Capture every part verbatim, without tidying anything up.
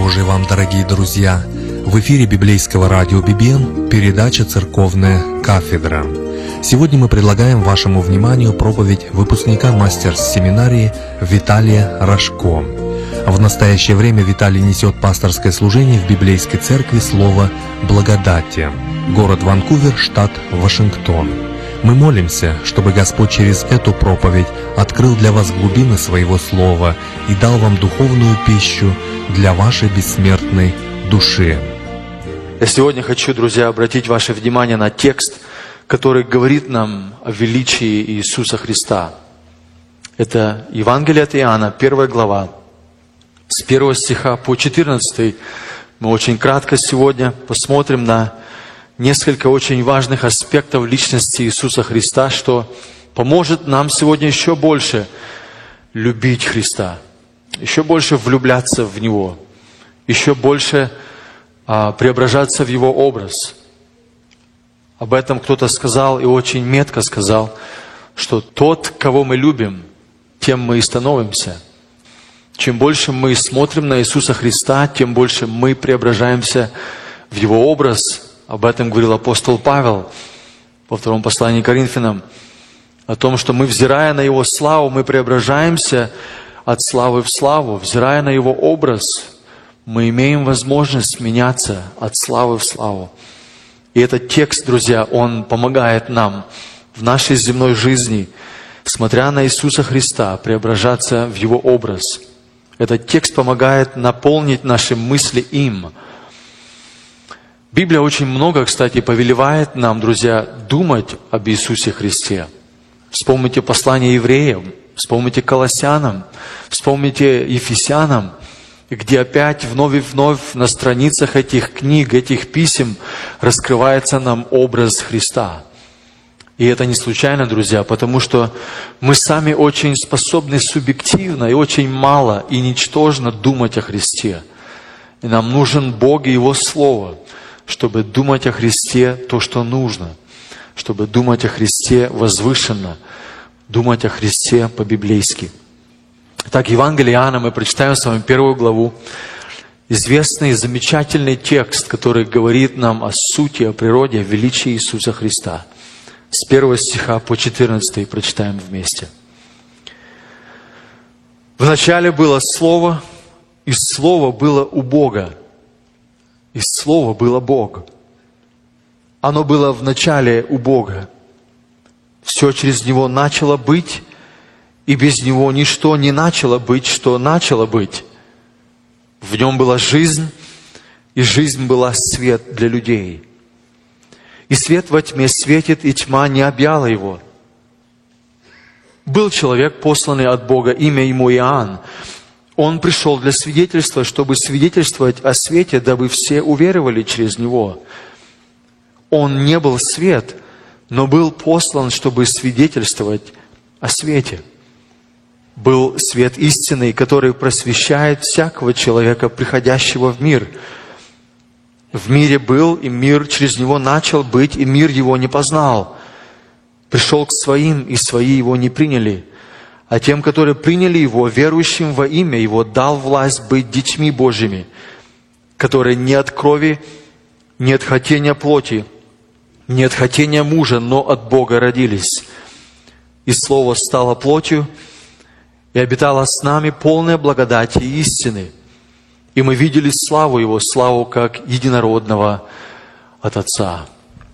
Божий вам, дорогие друзья! В эфире библейского радио би би эн передача «Церковная кафедра». Сегодня мы предлагаем вашему вниманию проповедь выпускника мастерс-семинарии Виталия Рожко. В настоящее время Виталий несет пасторское служение в библейской церкви «Слово благодати», город Ванкувер, штат Вашингтон. Мы молимся, чтобы Господь через эту проповедь открыл для вас глубины Своего Слова и дал вам духовную пищу для вашей бессмертной души. Я сегодня хочу, друзья, обратить ваше внимание на текст, который говорит нам о величии Иисуса Христа. Это Евангелие от Иоанна, первая глава, с первого стиха по четырнадцатый. Мы очень кратко сегодня посмотрим на несколько очень важных аспектов личности Иисуса Христа, что поможет нам сегодня еще больше любить Христа, еще больше влюбляться в Него, еще больше а, преображаться в Его образ. Об этом кто-то сказал и очень метко сказал, что тот, кого мы любим, тем мы и становимся. Чем больше мы смотрим на Иисуса Христа, тем больше мы преображаемся в Его образ. Об этом говорил апостол Павел во втором послании к Коринфянам, о том, что мы, взирая на Его славу, мы преображаемся от славы в славу. Взирая на Его образ, мы имеем возможность меняться от славы в славу. И этот текст, друзья, он помогает нам в нашей земной жизни, смотря на Иисуса Христа, преображаться в Его образ. Этот текст помогает наполнить наши мысли им. Библия очень много, кстати, повелевает нам, друзья, думать об Иисусе Христе. Вспомните послание евреям, вспомните Колоссянам, вспомните Ефесянам, где опять вновь и вновь на страницах этих книг, этих писем раскрывается нам образ Христа. И это не случайно, друзья, потому что мы сами очень способны субъективно и очень мало и ничтожно думать о Христе. И нам нужен Бог и Его Слово, чтобы думать о Христе то, что нужно, чтобы думать о Христе возвышенно, думать о Христе по-библейски. Итак, Евангелие Иоанна мы прочитаем с вами первую главу. Известный, замечательный текст, который говорит нам о сути, о природе, о величии Иисуса Христа. С первого стиха по четырнадцатый прочитаем вместе. «Вначале было Слово, и Слово было у Бога, и Слово было Бог. Оно было в начале у Бога. Все через Него начало быть, и без Него ничто не начало быть, что начало быть. В Нем была жизнь, и жизнь была свет для людей. И свет во тьме светит, и тьма не объяла Его. Был человек, посланный от Бога, имя ему Иоанн. Он пришел для свидетельства, чтобы свидетельствовать о свете, дабы все уверовали через Него. Он не был свет, но был послан, чтобы свидетельствовать о свете. Был свет истинный, который просвещает всякого человека, приходящего в мир. В мире был, и мир через Него начал быть, и мир Его не познал. Пришел к своим, и свои Его не приняли. А тем, которые приняли Его, верующим во имя Его, дал власть быть детьми Божьими, которые не от крови, не от хотения плоти, не от хотения мужа, но от Бога родились. И Слово стало плотью, и обитало с нами полная благодати и истины. И мы видели славу Его, славу как единородного от Отца».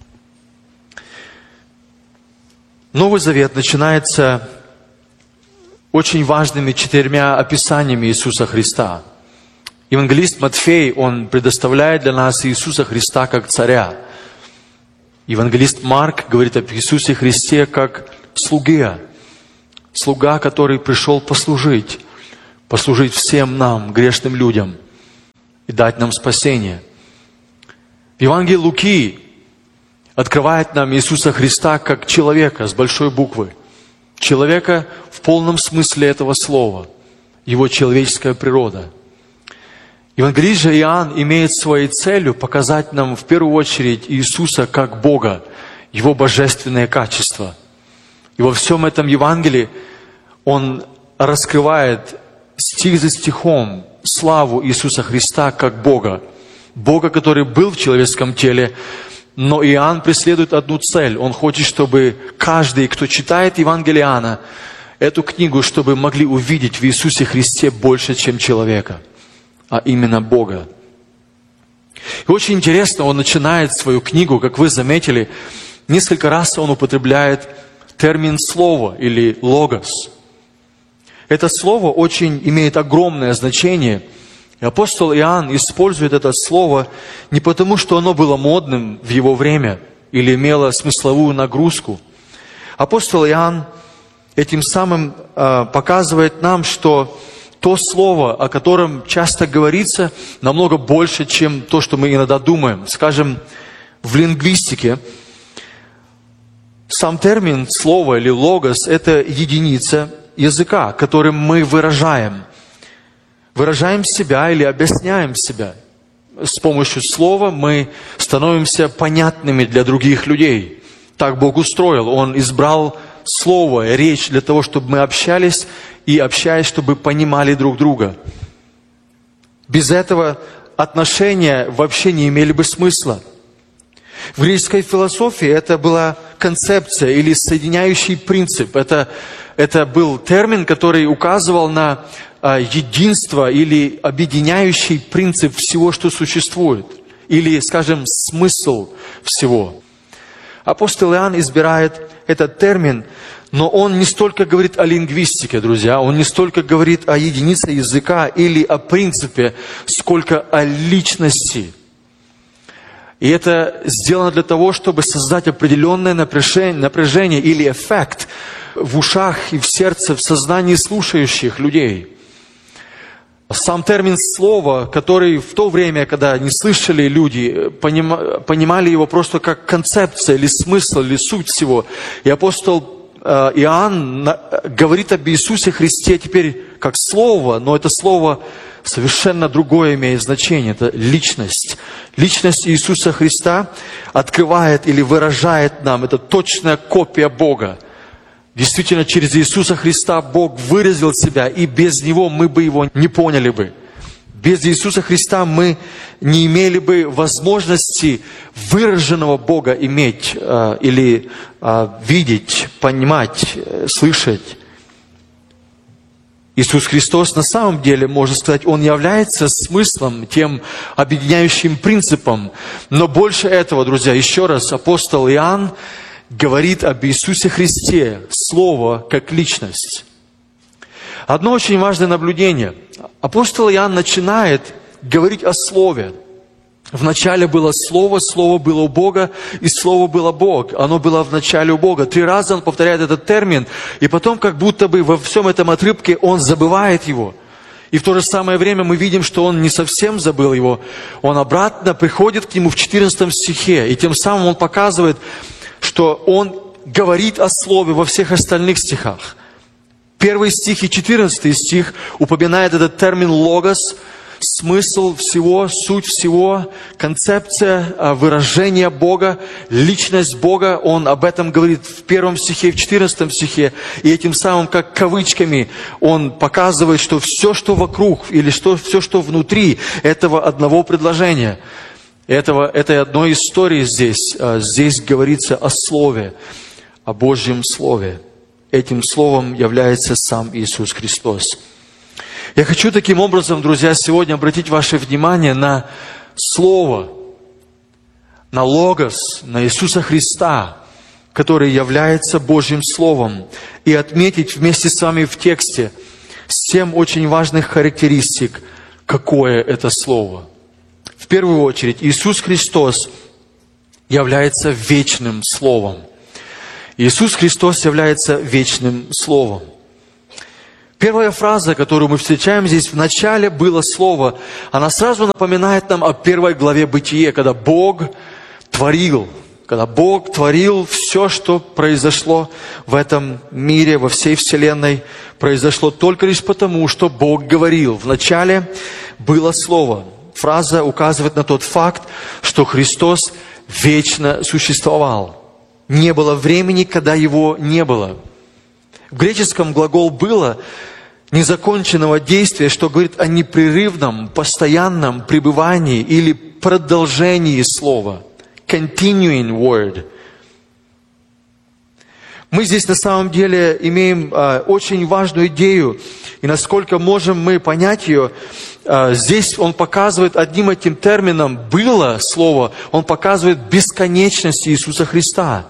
Новый Завет начинается очень важными четырьмя описаниями Иисуса Христа. Евангелист Матфей, он предоставляет для нас Иисуса Христа как царя. Евангелист Марк говорит об Иисусе Христе как слуге, слуга, который пришел послужить, послужить всем нам, грешным людям, и дать нам спасение. Евангелие Луки открывает нам Иисуса Христа как человека с большой буквы. Человека в полном смысле этого слова, его человеческая природа. Евангелист же Иоанн имеет своей целью показать нам в первую очередь Иисуса как Бога, Его божественные качества. И во всем этом Евангелии он раскрывает стих за стихом славу Иисуса Христа как Бога. Бога, который был в человеческом теле, но Иоанн преследует одну цель. Он хочет, чтобы каждый, кто читает Евангелие Иоанна, эту книгу, чтобы могли увидеть в Иисусе Христе больше, чем человека, а именно Бога. И очень интересно, он начинает свою книгу, как вы заметили, несколько раз он употребляет термин «слово» или «логос». Это слово очень имеет огромное значение. И апостол Иоанн использует это слово не потому, что оно было модным в его время или имело смысловую нагрузку. Апостол Иоанн этим самым э, показывает нам, что то слово, о котором часто говорится, намного больше, чем то, что мы иногда думаем. Скажем, в лингвистике сам термин «слово» или «логос» — это единица языка, которым мы выражаем. Выражаем себя или объясняем себя. С помощью слова мы становимся понятными для других людей. Так Бог устроил. Он избрал слово, речь для того, чтобы мы общались и, общаясь, чтобы понимали друг друга. Без этого отношения вообще не имели бы смысла. В греческой философии это была концепция или соединяющий принцип. Это, это был термин, который указывал на а, единство или объединяющий принцип всего, что существует. Или, скажем, смысл всего. Апостол Иоанн избирает этот термин, но он не столько говорит о лингвистике, друзья, он не столько говорит о единице языка или о принципе, сколько о личности. И это сделано для того, чтобы создать определенное напряжение, напряжение или эффект в ушах и в сердце, в сознании слушающих людей. Сам термин «слово», который в то время, когда не слышали люди, понимали его просто как концепция или смысл, или суть всего. И апостол Иоанн говорит об Иисусе Христе теперь как слово, но это слово совершенно другое имеет значение. Это личность. Личность Иисуса Христа открывает или выражает нам. Это точная копия Бога. Действительно, через Иисуса Христа Бог выразил себя, и без Него мы бы Его не поняли бы. Без Иисуса Христа мы не имели бы возможности выраженного Бога иметь э, или э, видеть, понимать, э, слышать. Иисус Христос на самом деле, можно сказать, Он является смыслом, тем объединяющим принципом. Но больше этого, друзья, еще раз, апостол Иоанн говорит об Иисусе Христе, Слово как личность. Одно очень важное наблюдение. Апостол Иоанн начинает говорить о Слове. Вначале было Слово, Слово было у Бога, и Слово было Бог. Оно было в начале у Бога. Три раза он повторяет этот термин, и потом как будто бы во всем этом отрывке он забывает его. И в то же самое время мы видим, что он не совсем забыл его. Он обратно приходит к нему в четырнадцатом стихе, и тем самым он показывает, что он говорит о Слове во всех остальных стихах. Первый стих и четырнадцатый стих упоминает этот термин «логос», смысл всего, суть всего, концепция, выражение Бога, личность Бога. Он об этом говорит в первом стихе, в четырнадцатом стихе. И этим самым, как кавычками, он показывает, что все, что вокруг, или что, все, что внутри этого одного предложения, этого, этой одной истории здесь, здесь говорится о Слове, о Божьем Слове. Этим Словом является сам Иисус Христос. Я хочу таким образом, друзья, сегодня обратить ваше внимание на Слово, на Логос, на Иисуса Христа, который является Божьим Словом, и отметить вместе с вами в тексте семь очень важных характеристик, какое это Слово. В первую очередь, Иисус Христос является вечным Словом. Иисус Христос является вечным Словом. Первая фраза, которую мы встречаем здесь, в начале было Слово, она сразу напоминает нам о первой главе Бытия, когда Бог творил, когда Бог творил все, что произошло в этом мире, во всей вселенной, произошло только лишь потому, что Бог говорил. В начале было Слово. Фраза указывает на тот факт, что Христос вечно существовал. Не было времени, когда Его не было. В греческом глагол «было» незаконченного действия, что говорит о непрерывном, постоянном пребывании или продолжении слова. Continuing word. Мы здесь на самом деле имеем а, очень важную идею, и насколько можем мы понять ее, а, здесь он показывает одним этим термином «было» слово, он показывает бесконечность Иисуса Христа.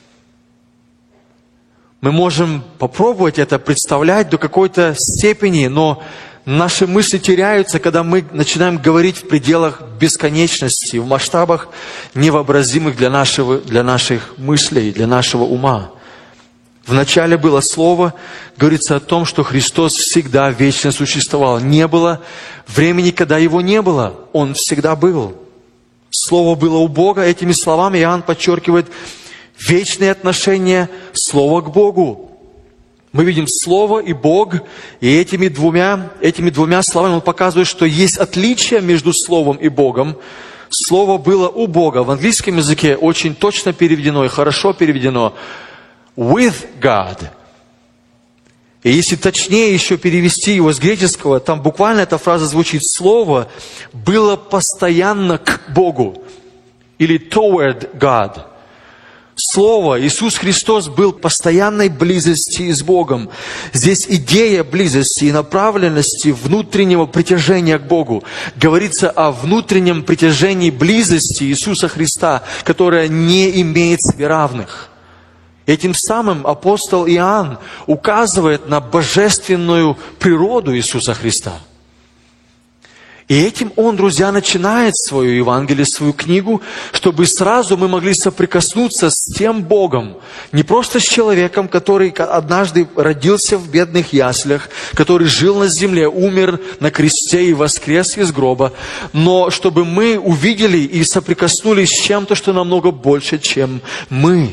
Мы можем попробовать это представлять до какой-то степени, но наши мысли теряются, когда мы начинаем говорить в пределах бесконечности, в масштабах невообразимых для, нашего, для наших мыслей, для нашего ума. Вначале было Слово, говорится о том, что Христос всегда вечно существовал. Не было времени, когда Его не было. Он всегда был. Слово было у Бога. Этими словами Иоанн подчеркивает вечные отношения Слова к Богу. Мы видим Слово и Бог, и этими двумя, этими двумя словами он показывает, что есть отличие между Словом и Богом. Слово было у Бога. В английском языке очень точно переведено и хорошо переведено with God. И если точнее еще перевести его с греческого, там буквально эта фраза звучит: Слово было постоянно к Богу. Или toward God. Слово, Иисус Христос был в постоянной близости с Богом. Здесь идея близости и направленности внутреннего притяжения к Богу. Говорится о внутреннем притяжении близости Иисуса Христа, которая не имеет себе равных. Этим самым апостол Иоанн указывает на божественную природу Иисуса Христа. И этим он, друзья, начинает свою Евангелие, свою книгу, чтобы сразу мы могли соприкоснуться с тем Богом, не просто с человеком, который однажды родился в бедных яслях, который жил на земле, умер на кресте и воскрес из гроба, но чтобы мы увидели и соприкоснулись с чем-то, что намного больше, чем мы.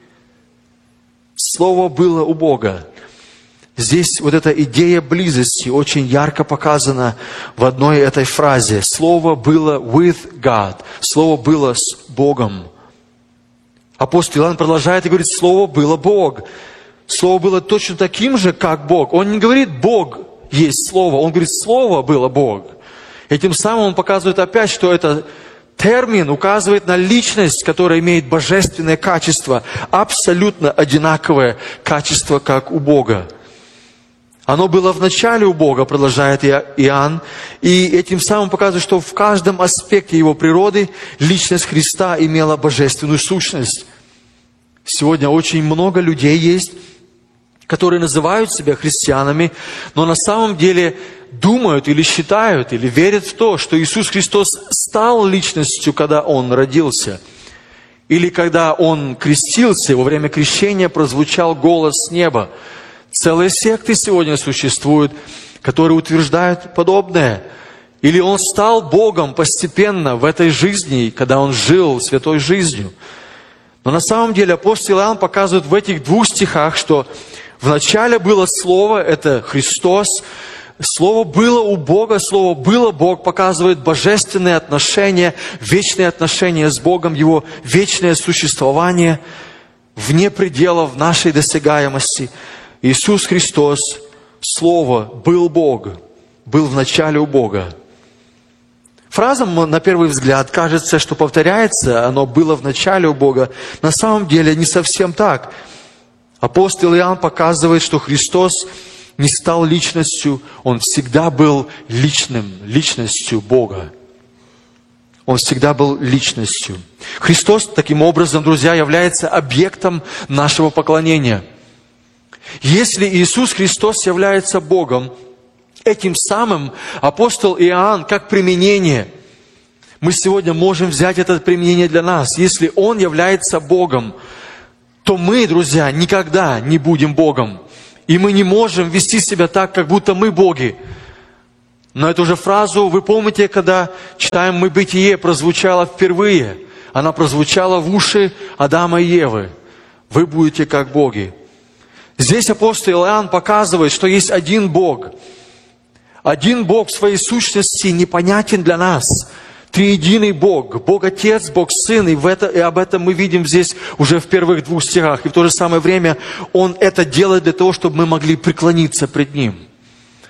Слово было у Бога. Здесь вот эта идея близости очень ярко показана в одной этой фразе. Слово было with God. Слово было с Богом. Апостол Иоанн продолжает и говорит: Слово было Бог. Слово было точно таким же, как Бог. Он не говорит: Бог есть Слово. Он говорит: Слово было Бог. Этим самым он показывает опять, что это термин указывает на личность, которая имеет божественное качество, абсолютно одинаковое качество, как у Бога. Оно было в начале у Бога, продолжает Иоанн, и этим самым показывает, что в каждом аспекте его природы личность Христа имела божественную сущность. Сегодня очень много людей есть, которые называют себя христианами, но на самом деле думают или считают, или верят в то, что Иисус Христос стал личностью, когда Он родился. Или когда Он крестился, во время крещения прозвучал голос с неба. Целые секты сегодня существуют, которые утверждают подобное. Или Он стал Богом постепенно в этой жизни, когда Он жил святой жизнью. Но на самом деле апостол Иоанн показывает в этих двух стихах, что вначале было Слово, это Христос. Слово было у Бога, Слово было Бог, показывает божественные отношения, вечные отношения с Богом, Его вечное существование вне пределов нашей досягаемости. Иисус Христос, Слово, был Бог, был в начале у Бога. Фраза, на первый взгляд, кажется, что повторяется, оно было в начале у Бога. На самом деле не совсем так. Апостол Иоанн показывает, что Христос не стал личностью, Он всегда был личным, личностью Бога. Он всегда был личностью. Христос, таким образом, друзья, является объектом нашего поклонения. Если Иисус Христос является Богом, этим самым апостол Иоанн, как применение, мы сегодня можем взять это применение для нас. Если Он является Богом, то мы, друзья, никогда не будем Богом. И мы не можем вести себя так, как будто мы боги. Но эту же фразу, вы помните, когда читаем мы Бытие, прозвучала впервые. Она прозвучала в уши Адама и Евы. Вы будете как боги. Здесь апостол Иоанн показывает, что есть один Бог. Один Бог в своей сущности непонятен для нас. Триединый Бог, Бог Отец, Бог Сын, и, в это, и об этом мы видим здесь уже в первых двух стихах. И в то же самое время Он это делает для того, чтобы мы могли преклониться пред Ним.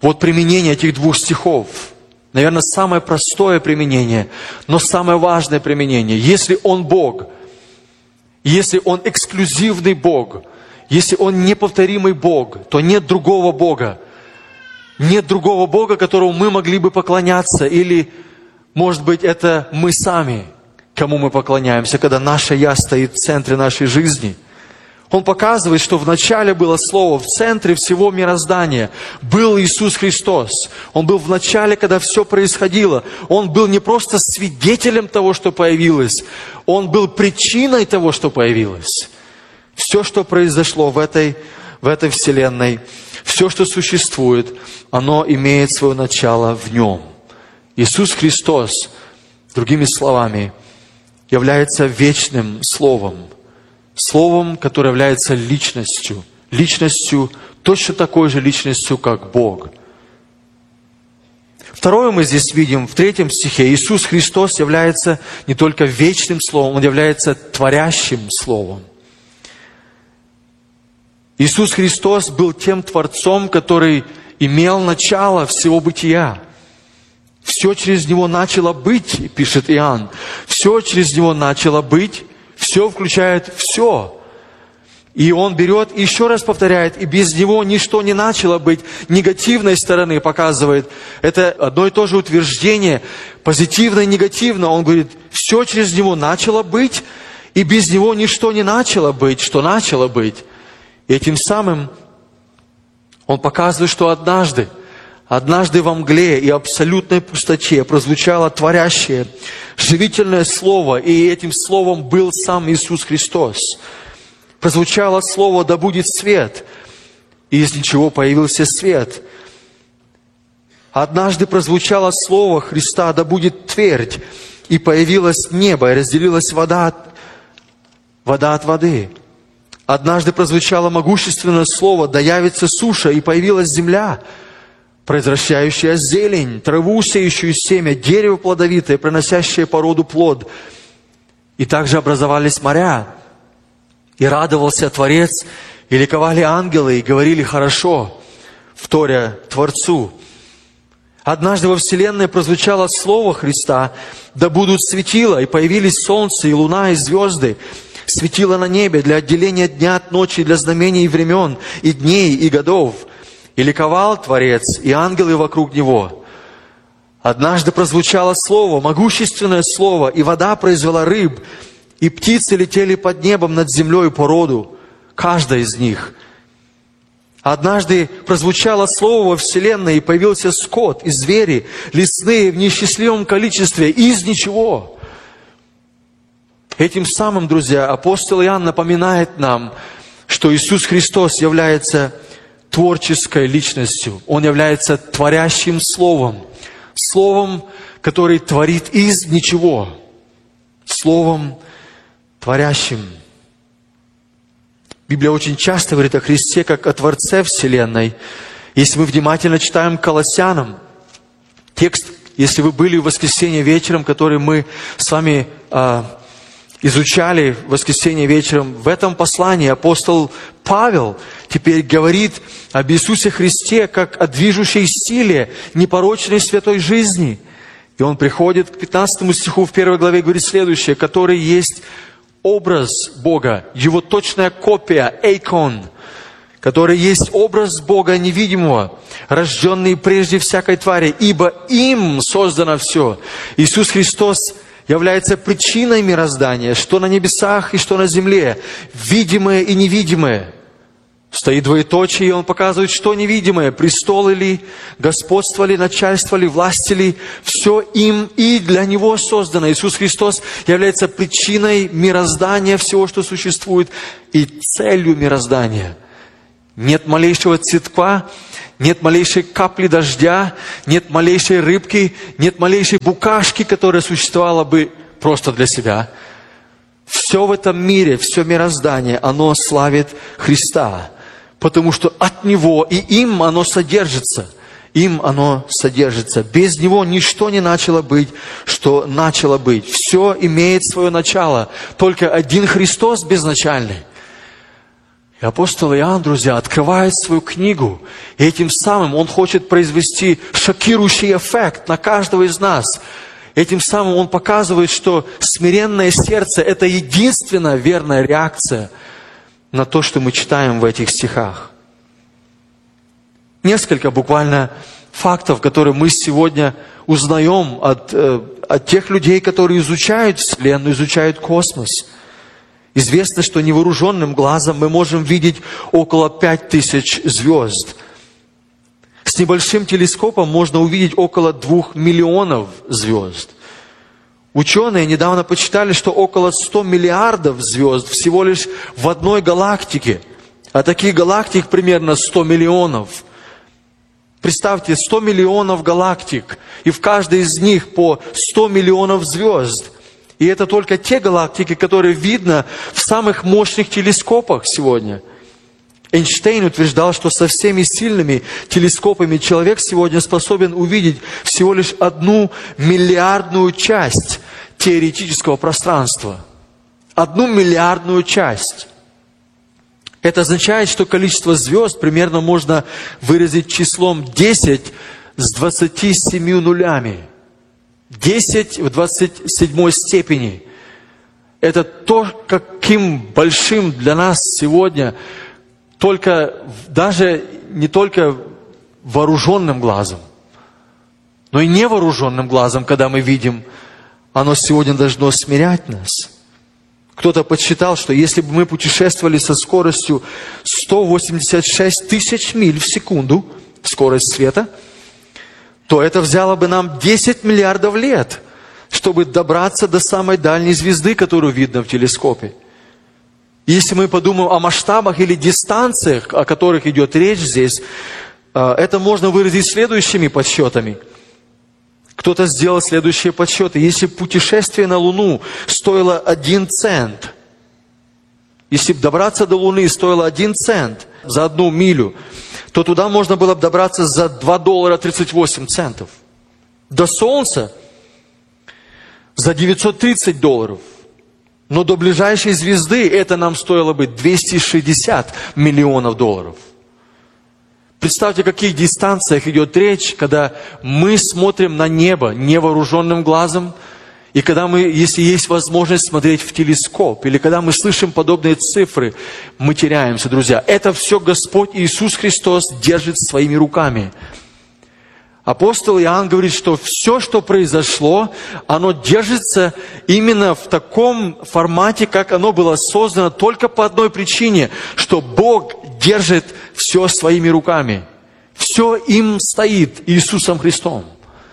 Вот применение этих двух стихов. Наверное, самое простое применение, но самое важное применение. Если Он Бог, если Он эксклюзивный Бог, если Он неповторимый Бог, то нет другого Бога. Нет другого Бога, которому мы могли бы поклоняться. Или, может быть, это мы сами, кому мы поклоняемся, когда наше «Я» стоит в центре нашей жизни. Он показывает, что вначале было Слово, в центре всего мироздания был Иисус Христос. Он был в начале, когда все происходило. Он был не просто свидетелем того, что появилось, Он был причиной того, что появилось. Все, что произошло в этой, в этой вселенной, все, что существует, оно имеет свое начало в Нем. Иисус Христос, другими словами, является вечным Словом. Словом, которое является личностью. Личностью, точно такой же личностью, как Бог. Второе мы здесь видим, в третьем стихе. Иисус Христос является не только вечным Словом, Он является творящим Словом. Иисус Христос был тем Творцом, который имел начало всего бытия. Все через Него начало быть, пишет Иоанн. Все через Него начало быть, все включает все. И Он берет и еще раз повторяет, и без Него ничто не начало быть. Негативной стороны показывает. Это одно и то же утверждение, позитивное и негативное. Он говорит, все через Него начало быть, и без Него ничто не начало быть, что начало быть. И этим самым Он показывает, что однажды, однажды во мгле и абсолютной пустоте прозвучало творящее, живительное слово, и этим словом был сам Иисус Христос. Прозвучало слово «Да будет свет», и из ничего появился свет. Однажды прозвучало слово Христа «Да будет твердь», и появилось небо, и разделилась вода от, вода от воды. Однажды прозвучало могущественное слово «Да явится суша», и появилась земля, произвращающая зелень, траву, сеющую семя, дерево плодовитое, приносящее по роду плод. И также образовались моря. И радовался Творец, и ликовали ангелы, и говорили «хорошо», вторя Творцу. Однажды во вселенной прозвучало слово Христа «Да будут светила», и появились солнце, и луна, и звезды. Светило на небе для отделения дня от ночи, для знамений времен, и дней, и годов. И ликовал Творец, и ангелы вокруг Него. Однажды прозвучало слово, могущественное слово, и вода произвела рыб, и птицы летели под небом над землей по роду, каждая из них. Однажды прозвучало слово во вселенной, и появился скот, и звери, лесные в неисчислимом количестве, из ничего. Этим самым, друзья, апостол Иоанн напоминает нам, что Иисус Христос является творческой личностью. Он является творящим Словом. Словом, который творит из ничего. Словом творящим. Библия очень часто говорит о Христе как о Творце Вселенной. Если мы внимательно читаем Колоссянам, текст, если вы были в воскресенье вечером, который мы с вами а, изучали в воскресенье вечером, в этом послании апостол Павел теперь говорит об Иисусе Христе как о движущей силе непорочной святой жизни. И он приходит к пятнадцатому стиху в первой главе и говорит следующее, который есть образ Бога, Его точная копия, эйкон, который есть образ Бога невидимого, рожденный прежде всякой твари, ибо им создано все. Иисус Христос является причиной мироздания, что на небесах и что на земле, видимое и невидимое. Стоит двоеточие, и он показывает, что невидимое, престолы ли, господство ли, начальство ли, власти ли, все им и для Него создано. Иисус Христос является причиной мироздания всего, что существует, и целью мироздания. Нет малейшего цветка, нет малейшей капли дождя, нет малейшей рыбки, нет малейшей букашки, которая существовала бы просто для себя. Все в этом мире, все мироздание, оно славит Христа. Потому что от Него и им оно содержится. Им оно содержится. Без Него ничто не начало быть, что начало быть. Все имеет свое начало. Только один Христос безначальный. И апостол Иоанн, друзья, открывает свою книгу, и этим самым он хочет произвести шокирующий эффект на каждого из нас. Этим самым он показывает, что смиренное сердце – это единственная верная реакция на то, что мы читаем в этих стихах. Несколько буквально фактов, которые мы сегодня узнаем от, от тех людей, которые изучают Вселенную, изучают космос. Известно, что невооруженным глазом мы можем видеть около пяти тысяч звезд. С небольшим телескопом можно увидеть около двух миллионов звезд. Ученые недавно посчитали, что около ста миллиардов звезд всего лишь в одной галактике. А таких галактик примерно сто миллионов. Представьте, сто миллионов галактик, и в каждой из них по сто миллионов звезд. И это только те галактики, которые видно в самых мощных телескопах сегодня. Эйнштейн утверждал, что со всеми сильными телескопами человек сегодня способен увидеть всего лишь одну миллиардную часть теоретического пространства. Одну миллиардную часть. Это означает, что количество звезд примерно можно выразить числом десять с двадцатью семью нулями. десять в двадцать седьмой степени. Это то, каким большим для нас сегодня, только, даже не только вооруженным глазом, но и невооруженным глазом, когда мы видим, оно сегодня должно смирять нас. Кто-то подсчитал, что если бы мы путешествовали со скоростью сто восемьдесят шесть тысяч миль в секунду, скорость света, то это взяло бы нам десять миллиардов лет, чтобы добраться до самой дальней звезды, которую видно в телескопе. Если мы подумаем о масштабах или дистанциях, о которых идет речь здесь, это можно выразить следующими подсчетами. Кто-то сделал следующие подсчеты. Если путешествие на Луну стоило один цент, если добраться до Луны стоило один цент за одну милю, то туда можно было бы добраться за два доллара тридцать восемь центов. До Солнца за девятьсот тридцать долларов. Но до ближайшей звезды это нам стоило бы двести шестьдесят миллионов долларов. Представьте, о каких дистанциях идет речь, когда мы смотрим на небо невооруженным глазом, и когда мы, если есть возможность смотреть в телескоп, или когда мы слышим подобные цифры, мы теряемся, друзья. Это все Господь Иисус Христос держит своими руками. Апостол Иоанн говорит, что все, что произошло, оно держится именно в таком формате, как оно было создано, только по одной причине, что Бог держит все своими руками. Все им стоит Иисусом Христом.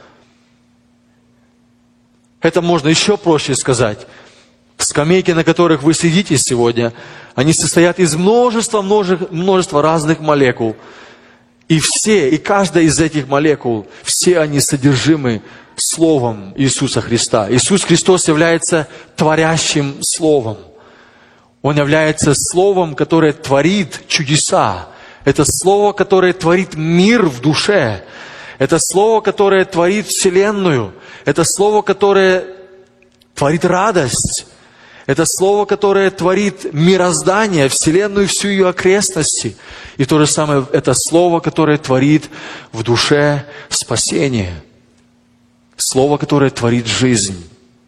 Это можно еще проще сказать. Скамейки, на которых вы сидите сегодня, они состоят из множества, множества, множества разных молекул. И все, и каждая из этих молекул, все они содержимы Словом Иисуса Христа. Иисус Христос является творящим Словом. Он является Словом, которое творит чудеса. Это Слово, которое творит мир в душе. Это Слово, которое творит Вселенную. Это Слово, которое творит радость. Это Слово, которое творит мироздание, Вселенную и всю ее окрестности. И то же самое, это Слово, которое творит в душе спасение. Слово, которое творит жизнь.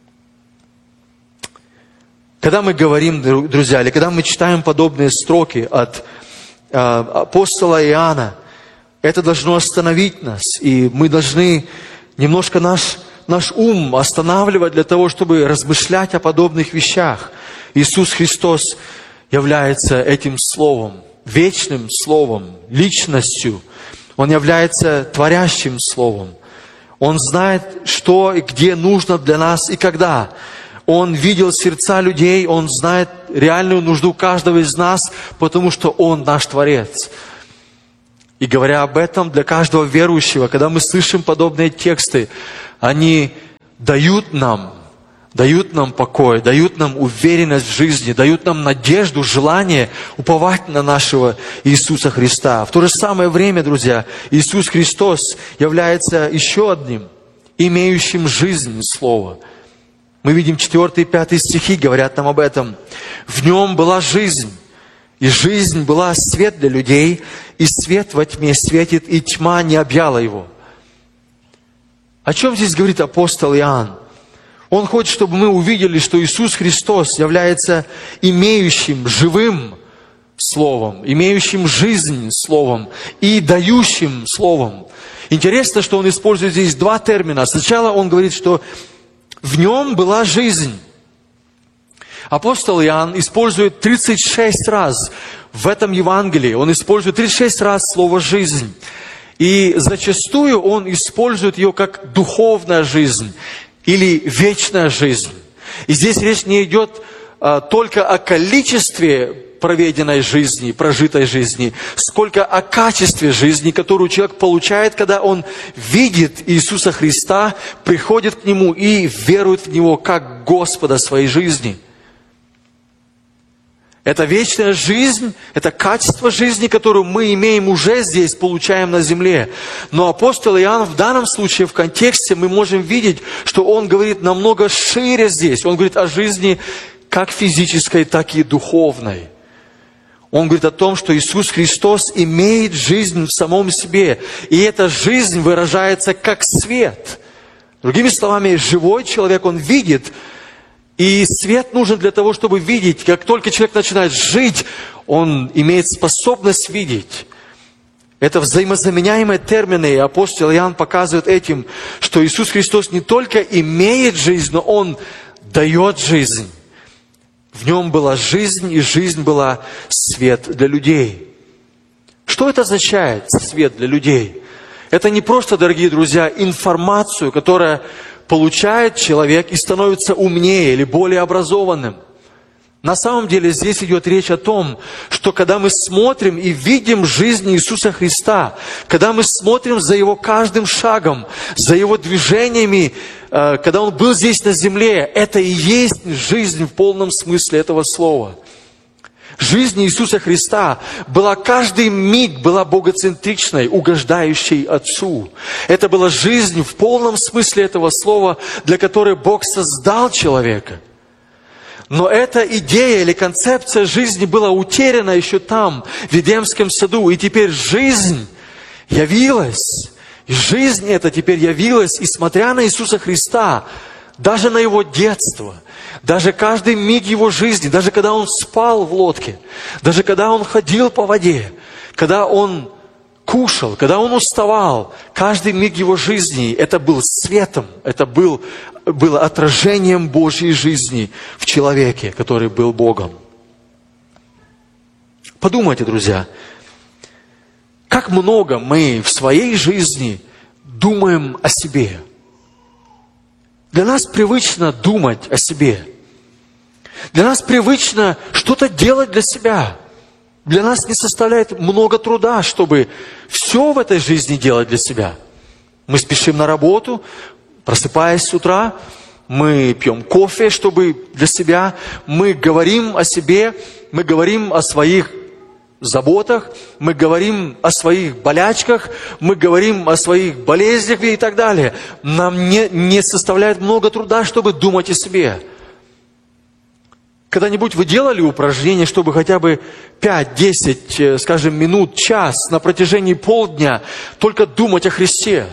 Когда мы говорим, друзья, или когда мы читаем подобные строки от э, апостола Иоанна, это должно остановить нас. И мы должны немножко наш... наш ум останавливать для того, чтобы размышлять о подобных вещах. Иисус Христос является этим Словом, вечным Словом, личностью. Он является творящим Словом. Он знает, что и где нужно для нас и когда. Он видел сердца людей, Он знает реальную нужду каждого из нас, потому что Он наш Творец. И говоря об этом, для каждого верующего, когда мы слышим подобные тексты, они дают нам, дают нам покой, дают нам уверенность в жизни, дают нам надежду, желание уповать на нашего Иисуса Христа. В то же самое время, друзья, Иисус Христос является еще одним, имеющим жизнь Слова. Мы видим четвёртый и пятый стихи, говорят нам об этом. В Нем была жизнь, И жизнь была свет для людей, и свет во тьме светит, и тьма не объяла его. О чем здесь говорит апостол Иоанн? Он хочет, чтобы мы увидели, что Иисус Христос является имеющим, живым Словом, имеющим жизнь Словом и дающим Словом. Интересно, что он использует здесь два термина. Сначала он говорит, что в нем была жизнь. Апостол Иоанн использует тридцать шесть раз в этом Евангелии, он использует тридцать шесть раз слово «жизнь». И зачастую он использует ее как духовная жизнь или вечная жизнь. И здесь речь не идет а, только о количестве проведенной жизни, прожитой жизни, сколько о качестве жизни, которую человек получает, когда он видит Иисуса Христа, приходит к Нему и верует в Него как Господа своей жизни. Это вечная жизнь, это качество жизни, которую мы имеем уже здесь, получаем на земле. Но апостол Иоанн в данном случае, в контексте, мы можем видеть, что он говорит намного шире здесь. Он говорит о жизни как физической, так и духовной. Он говорит о том, что Иисус Христос имеет жизнь в самом себе. И эта жизнь выражается как свет. Другими словами, живой человек, он видит. И свет нужен для того, чтобы видеть. Как только человек начинает жить, он имеет способность видеть. Это взаимозаменяемые термины. И апостол Иоанн показывает этим, что Иисус Христос не только имеет жизнь, но Он дает жизнь. В Нем была жизнь, и жизнь была свет для людей. Что это означает, свет для людей? Это не просто, дорогие друзья, информацию, которая получает человек и становится умнее или более образованным. На самом деле здесь идет речь о том, что когда мы смотрим и видим жизнь Иисуса Христа, когда мы смотрим за Его каждым шагом, за Его движениями, когда Он был здесь на земле, это и есть жизнь в полном смысле этого слова. Жизнь Иисуса Христа была каждый миг была богоцентричной, угождающей Отцу. Это была жизнь в полном смысле этого слова, для которой Бог создал человека. Но эта идея или концепция жизни была утеряна еще там, в Эдемском саду. И теперь жизнь явилась. И жизнь эта теперь явилась, и смотря на Иисуса Христа, даже на Его детство, даже каждый миг Его жизни, даже когда Он спал в лодке, даже когда Он ходил по воде, когда Он кушал, когда Он уставал, каждый миг Его жизни, это был светом, это был, было отражением Божьей жизни в человеке, который был Богом. Подумайте, друзья, как много мы в своей жизни думаем о себе. Для нас привычно думать о себе. Для нас привычно что-то делать для себя. Для нас не составляет много труда, чтобы все в этой жизни делать для себя. Мы спешим на работу, просыпаясь с утра, мы пьем кофе, чтобы для себя, мы говорим о себе, мы говорим о своих заботах, мы говорим о своих болячках, мы говорим о своих болезнях и так далее. Нам не, не составляет много труда, чтобы думать о себе. Когда-нибудь вы делали упражнение, чтобы хотя бы пять-десять, скажем, минут, час на протяжении полдня только думать о Христе?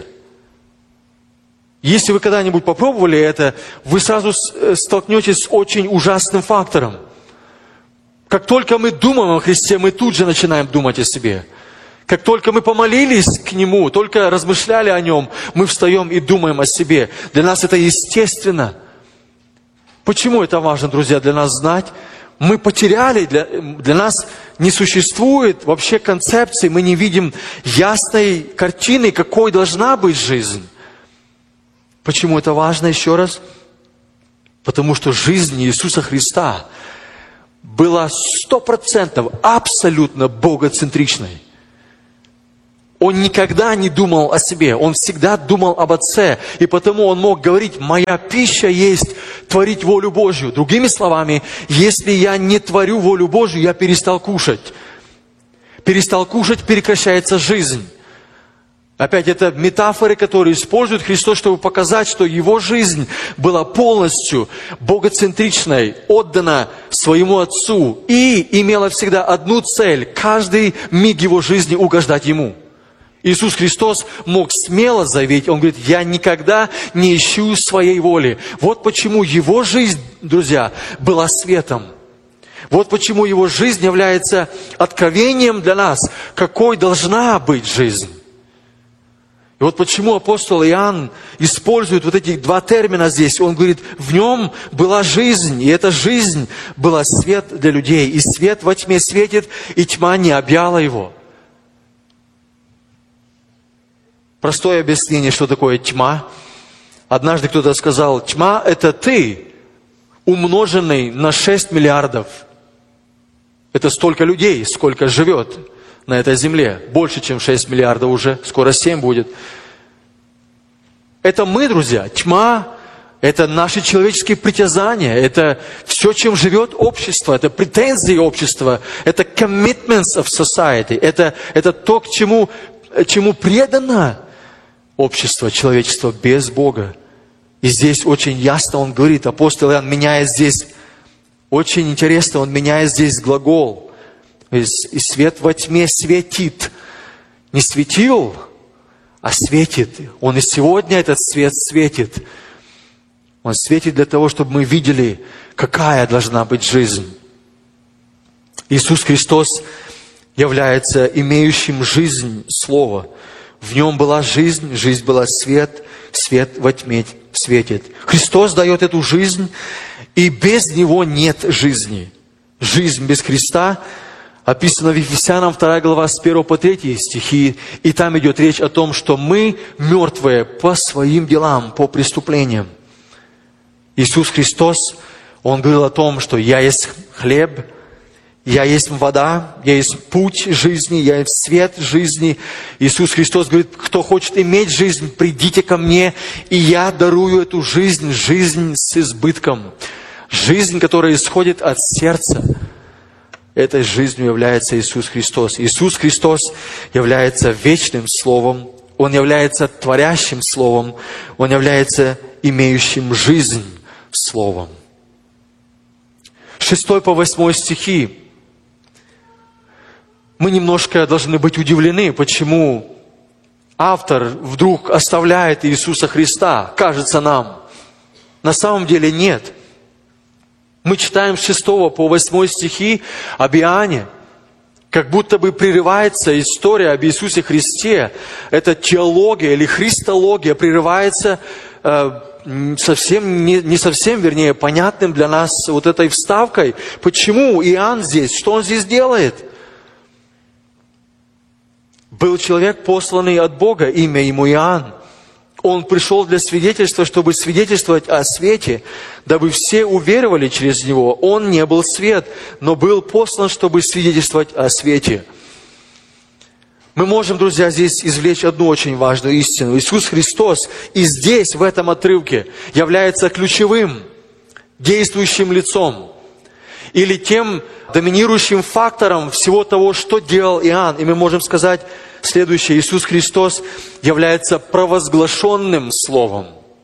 Если вы когда-нибудь попробовали это, вы сразу столкнетесь с очень ужасным фактором. Как только мы думаем о Христе, мы тут же начинаем думать о себе. Как только мы помолились к Нему, только размышляли о Нем, мы встаем и думаем о себе. Для нас это естественно. Почему это важно, друзья, для нас знать? Мы потеряли, для, для нас не существует вообще концепции, мы не видим ясной картины, какой должна быть жизнь. Почему это важно еще раз? Потому что жизнь Иисуса Христа была сто процентов абсолютно богоцентричной. Он никогда не думал о себе, он всегда думал об Отце. И потому он мог говорить: «Моя пища есть творить волю Божью». Другими словами, если я не творю волю Божью, я перестал кушать. Перестал кушать, прекращается жизнь. Опять, это метафоры, которые использует Христос, чтобы показать, что Его жизнь была полностью богоцентричной, отдана своему Отцу и имела всегда одну цель, каждый миг Его жизни угождать Ему. Иисус Христос мог смело заявить, Он говорит, я никогда не ищу своей воли. Вот почему Его жизнь, друзья, была светом. Вот почему Его жизнь является откровением для нас, какой должна быть жизнь. И вот почему апостол Иоанн использует вот эти два термина здесь. Он говорит, в нем была жизнь, и эта жизнь была свет для людей. И свет во тьме светит, и тьма не объяла его. Простое объяснение, что такое тьма. Однажды кто-то сказал, тьма – это ты, умноженный на шесть миллиардов. Это столько людей, сколько живет на этой земле. Больше, чем шесть миллиардов уже. Скоро семь будет. Это мы, друзья. Тьма – это наши человеческие притязания. Это все, чем живет общество. Это претензии общества. Это commitments of society. Это, это то, к чему, чему предано общество, человечество без Бога. И здесь очень ясно он говорит, апостол Иоанн меняет здесь, очень интересно, он меняет здесь глагол. И свет во тьме светит. Не светил, а светит. Он и сегодня этот свет светит. Он светит для того, чтобы мы видели, какая должна быть жизнь. Иисус Христос является имеющим жизнь Слова. В Нем была жизнь, жизнь была свет, свет во тьме светит. Христос дает эту жизнь, и без Него нет жизни. Жизнь без Христа описано в Ефесянам вторая глава с первого по третий стихи. И там идет речь о том, что мы мертвые по своим делам, по преступлениям. Иисус Христос, Он говорил о том, что «Я есть хлеб, Я есть вода, Я есть путь жизни, Я есть свет жизни». Иисус Христос говорит, кто хочет иметь жизнь, придите ко мне, и Я дарую эту жизнь, жизнь с избытком. Жизнь, которая исходит от сердца. Этой жизнью является Иисус Христос. Иисус Христос является вечным Словом. Он является творящим Словом. Он является имеющим жизнь Словом. Шестой по восьмой стихи. Мы немножко должны быть удивлены, почему автор вдруг оставляет Иисуса Христа, кажется нам. На самом деле нет. Мы читаем с шестого по восьмой стихи об Иоанне, как будто бы прерывается история об Иисусе Христе. Эта теология или христология прерывается э, совсем, не, не совсем, вернее, понятным для нас вот этой вставкой. Почему Иоанн здесь? Что он здесь делает? Был человек, посланный от Бога, имя ему Иоанн. Он пришел для свидетельства, чтобы свидетельствовать о свете, дабы все уверовали через него. Он не был свет, но был послан, чтобы свидетельствовать о свете. Мы можем, друзья, здесь извлечь одну очень важную истину. Иисус Христос и здесь, в этом отрывке, является ключевым, действующим лицом. Или тем доминирующим фактором всего того, что делал Иоанн. И мы можем сказать следующее. Иисус Христос является провозглашенным Словом.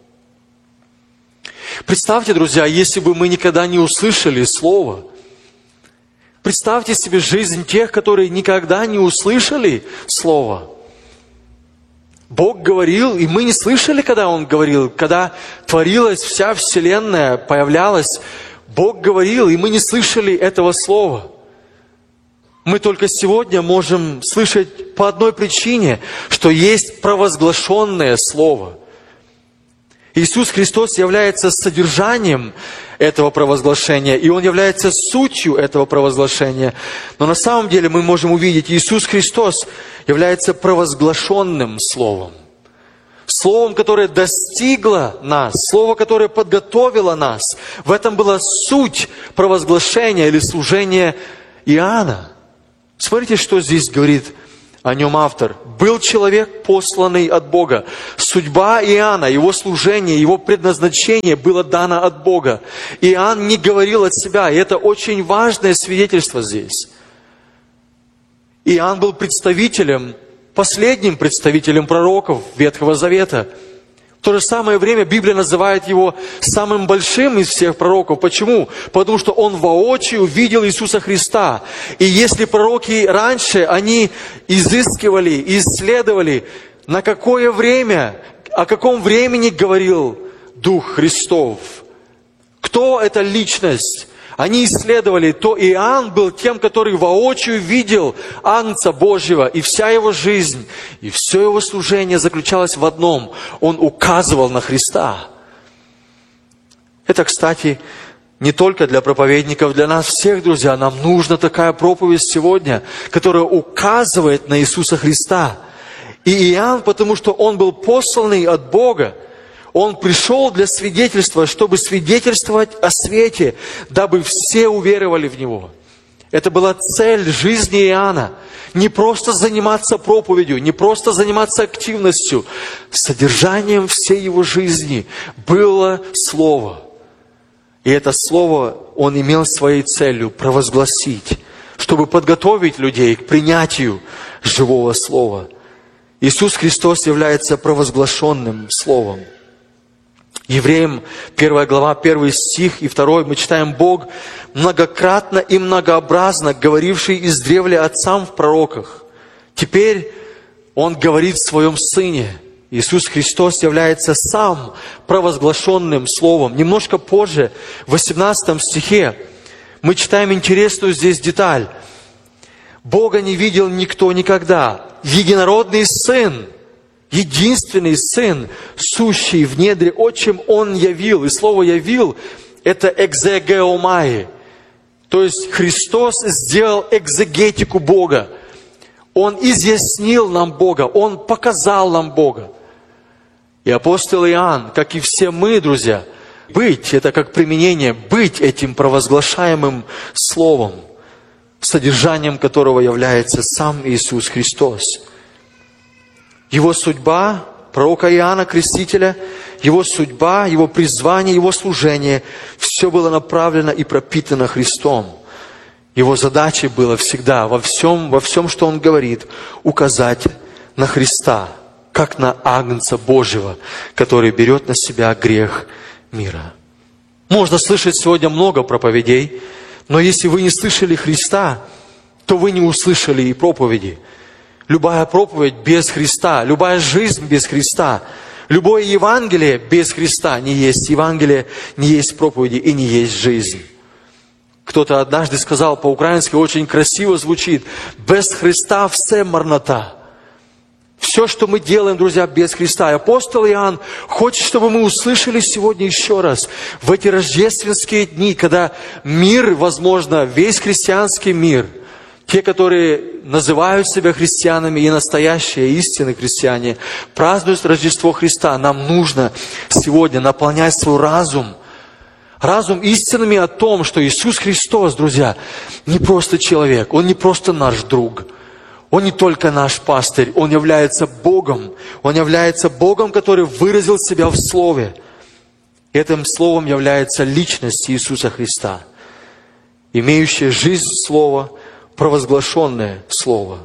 Представьте, друзья, если бы мы никогда не услышали Слово. Представьте себе жизнь тех, которые никогда не услышали Слово. Бог говорил, и мы не слышали, когда Он говорил. Когда творилась вся вселенная, появлялась, Бог говорил, и мы не слышали этого слова. Мы только сегодня можем слышать по одной причине, что есть провозглашенное Слово. Иисус Христос является содержанием этого провозглашения, и Он является сутью этого провозглашения. Но на самом деле мы можем увидеть, Иисус Христос является провозглашенным Словом. Словом, которое достигло нас, Слово, которое подготовило нас. В этом была суть провозглашения или служения Иоанна. Смотрите, что здесь говорит о нем автор. Был человек, посланный от Бога. Судьба Иоанна, его служение, его предназначение было дано от Бога. Иоанн не говорил от себя, и это очень важное свидетельство здесь. Иоанн был представителем последним представителем пророков Ветхого Завета. В то же самое время Библия называет его самым большим из всех пророков. Почему? Потому что он воочию видел Иисуса Христа. И если пророки раньше, они изыскивали, исследовали, на какое время, о каком времени говорил Дух Христов, кто эта личность, они исследовали, то Иоанн был тем, который воочию видел Агнца Божьего, и вся его жизнь, и все его служение заключалось в одном. Он указывал на Христа. Это, кстати, не только для проповедников, для нас всех, друзья. Нам нужна такая проповедь сегодня, которая указывает на Иисуса Христа. И Иоанн, потому что он был посланный от Бога, он пришел для свидетельства, чтобы свидетельствовать о свете, дабы все уверовали в Него. Это была цель жизни Иоанна. Не просто заниматься проповедью, не просто заниматься активностью. Содержанием всей его жизни было Слово. И это Слово он имел своей целью провозгласить, чтобы подготовить людей к принятию живого Слова. Иисус Христос является провозглашенным Словом. Евреям первая глава, первый стих и второй мы читаем: «Бог, многократно и многообразно говоривший издревле отцам в пророках, теперь Он говорит в Своем Сыне». Иисус Христос является сам провозглашенным Словом. Немножко позже, в восемнадцатом стихе, мы читаем интересную здесь деталь. «Бога не видел никто никогда. Единородный Сын, единственный Сын, сущий в недре отчим, Он явил». И слово «явил» — это экзегеомai. То есть Христос сделал экзегетику Бога. Он изъяснил нам Бога, Он показал нам Бога. И апостол Иоанн, как и все мы, друзья, быть — это как применение, быть этим провозглашаемым Словом, содержанием которого является сам Иисус Христос. Его судьба, пророка Иоанна Крестителя, его судьба, его призвание, его служение — все было направлено и пропитано Христом. Его задачей было всегда во всем, во всем, что он говорит, указать на Христа, как на Агнца Божьего, который берет на себя грех мира. Можно слышать сегодня много проповедей, но если вы не слышали Христа, то вы не услышали и проповеди. Любая проповедь без Христа, любая жизнь без Христа, любое Евангелие без Христа не есть Евангелие, не есть проповеди и не есть жизнь. Кто-то однажды сказал по-украински, очень красиво звучит: «Без Христа все марнота». Все, что мы делаем, друзья, без Христа. И апостол Иоанн хочет, чтобы мы услышали сегодня еще раз, в эти рождественские дни, когда мир, возможно, весь христианский мир, те, которые называют себя христианами и настоящие истинные христиане, празднуют Рождество Христа. Нам нужно сегодня наполнять свой разум, разум истинами о том, что Иисус Христос, друзья, не просто человек, Он не просто наш друг, Он не только наш пастырь, Он является Богом, Он является Богом, который выразил себя в Слове. Этим Словом является личность Иисуса Христа, имеющая жизнь Слова, провозглашенное Слово.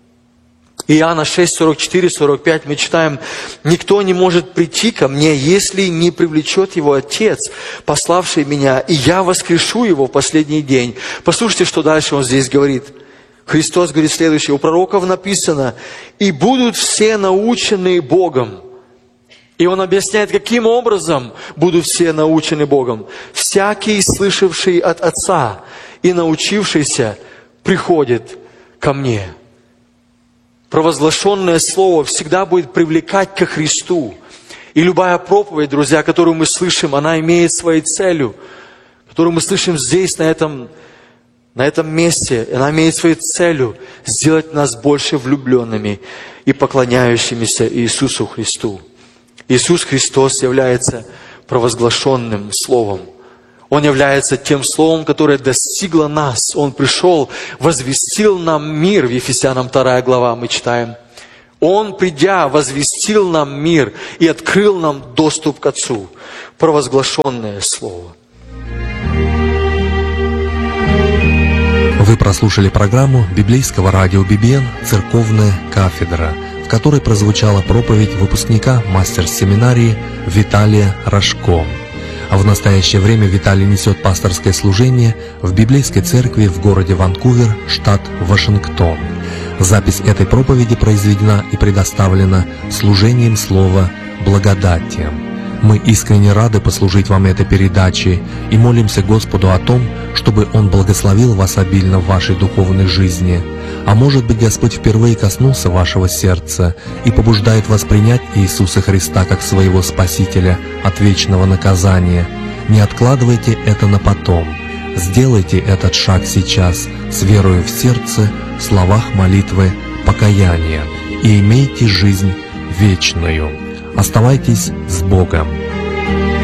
Иоанна шесть, сорок четыре, сорок пять мы читаем: «Никто не может прийти ко мне, если не привлечет его Отец, пославший меня, и я воскрешу его в последний день». Послушайте, что дальше он здесь говорит. Христос говорит следующее: у пророков написано: «И будут все научены Богом». И он объясняет, каким образом будут все научены Богом. «Всякий, слышавший от Отца и научившийся, приходит ко мне». Провозглашенное Слово всегда будет привлекать ко Христу. И любая проповедь, друзья, которую мы слышим, она имеет своей целью, которую мы слышим здесь, на этом, на этом месте, она имеет своей целью сделать нас больше влюбленными и поклоняющимися Иисусу Христу. Иисус Христос является провозглашенным Словом. Он является тем Словом, которое достигло нас. Он пришел, возвестил нам мир. В Ефесянам вторая глава мы читаем. Он, придя, возвестил нам мир и открыл нам доступ к Отцу. Провозглашенное Слово. Вы прослушали программу библейского радио би би эн «Церковная кафедра». в которой прозвучала проповедь выпускника мастер-семинарии Виталия Рожко. А в настоящее время Виталий несет пасторское служение в библейской церкви в городе Ванкувер, штат Вашингтон. Запись этой проповеди произведена и предоставлена служением слова «Благодати». Мы искренне рады послужить вам этой передачей и молимся Господу о том, чтобы Он благословил вас обильно в вашей духовной жизни. А может быть, Господь впервые коснулся вашего сердца и побуждает вас принять Иисуса Христа как своего Спасителя от вечного наказания. Не откладывайте это на потом. Сделайте этот шаг сейчас с верою в сердце, в словах молитвы, покаяния, и имейте жизнь вечную. Оставайтесь с Богом.